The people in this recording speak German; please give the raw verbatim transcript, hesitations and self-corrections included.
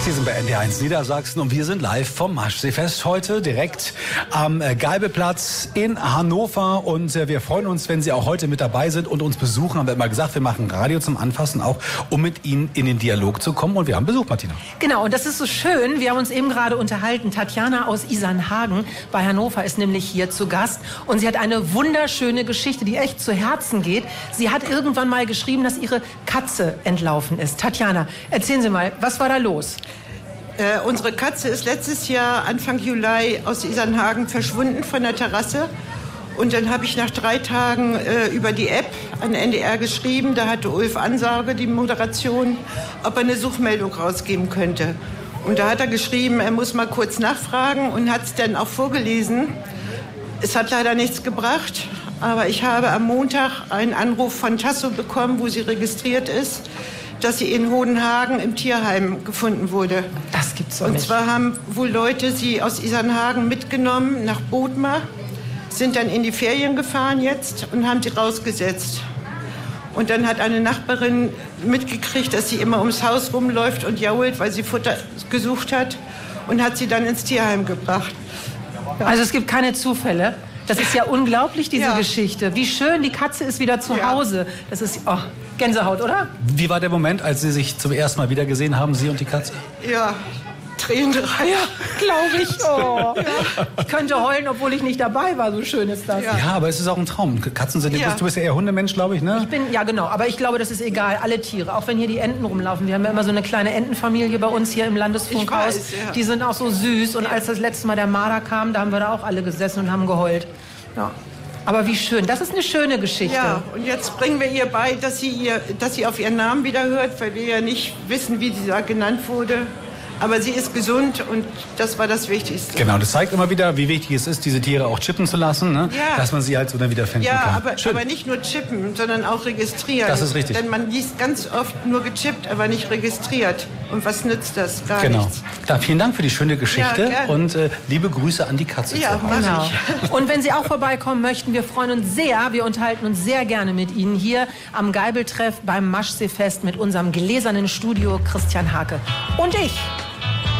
Sie sind bei N D eins Niedersachsen und wir sind live vom Maschseefest heute direkt am Geibelplatz in Hannover. Und wir freuen uns, wenn Sie auch heute mit dabei sind und uns besuchen. Haben wir immer gesagt, wir machen Radio zum Anfassen auch, um mit Ihnen in den Dialog zu kommen. Und wir haben Besuch, Martina. Genau, und das ist so schön. Wir haben uns eben gerade unterhalten. Tatjana aus Isernhagen bei Hannover ist nämlich hier zu Gast. Und sie hat eine wunderschöne Geschichte, die echt zu Herzen geht. Sie hat irgendwann mal geschrieben, dass ihre Katze entlaufen ist. Tatjana, erzählen Sie mal, was war da los? Äh, unsere Katze ist letztes Jahr Anfang Juli aus Isernhagen verschwunden von der Terrasse. Und dann habe ich nach drei Tagen äh, über die App an N D R geschrieben. Da hatte Ulf Ansage, die Moderation, ob er eine Suchmeldung rausgeben könnte. Und da hat er geschrieben, er muss mal kurz nachfragen und hat es dann auch vorgelesen. Es hat leider nichts gebracht, aber ich habe am Montag einen Anruf von Tasso bekommen, wo sie registriert ist, dass sie in Hodenhagen im Tierheim gefunden wurde. Das gibt's doch nicht. Und zwar haben wohl Leute sie aus Isernhagen mitgenommen nach Bodmer, sind dann in die Ferien gefahren jetzt und haben sie rausgesetzt. Und dann hat eine Nachbarin mitgekriegt, dass sie immer ums Haus rumläuft und jault, weil sie Futter gesucht hat, und hat sie dann ins Tierheim gebracht. Ja. Also es gibt keine Zufälle. Das ist ja unglaublich, diese ja. Geschichte. Wie schön, die Katze ist wieder zu ja. Hause. Das ist oh, Gänsehaut, oder? Wie war der Moment, als Sie sich zum ersten Mal wieder gesehen haben, Sie und die Katze? Ja, Tränenreihe. Ja, glaube ich. Oh. Ja. Ich könnte heulen, obwohl ich nicht dabei war. So schön ist das. Ja, ja, aber es ist auch ein Traum. Katzen sind, ja. du bist ja eher Hundemensch, glaube ich, ne? Ich bin, ja genau, aber ich glaube, das ist egal. Alle Tiere, auch wenn hier die Enten rumlaufen. Wir haben ja immer so eine kleine Entenfamilie bei uns hier im Landesfunkhaus. Ich weiß, ja. Die sind auch so süß. Und ja. als das letzte Mal der Marder kam, da haben wir da auch alle gesessen und haben geheult. Ja. Aber wie schön, das ist eine schöne Geschichte. Ja, und jetzt bringen wir ihr bei, dass sie, ihr, dass sie auf ihren Namen wieder hört, weil wir ja nicht wissen, wie sie da genannt wurde. Aber sie ist gesund und das war das Wichtigste. Genau, das zeigt immer wieder, wie wichtig es ist, diese Tiere auch chippen zu lassen, ne? Ja. Dass man sie halt so dann wieder finden ja, kann. Aber, aber nicht nur chippen, sondern auch registrieren. Das ist richtig. Denn man liest ganz oft nur gechippt, aber nicht registriert. Und was nützt das? Gar genau. nichts. Da, vielen Dank für die schöne Geschichte ja, und äh, liebe Grüße an die Katze ja, zu Hause. Genau. Und wenn Sie auch vorbeikommen möchten, wir freuen uns sehr, wir unterhalten uns sehr gerne mit Ihnen hier am Geibeltreff beim Maschseefest mit unserem gläsernen Studio Christian Hake. Und ich.